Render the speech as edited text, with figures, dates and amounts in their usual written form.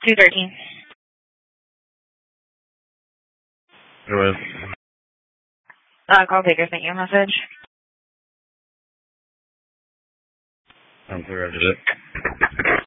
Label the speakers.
Speaker 1: 213.
Speaker 2: Go ahead.
Speaker 1: Call taker sent you a message.
Speaker 2: I'm clear after that.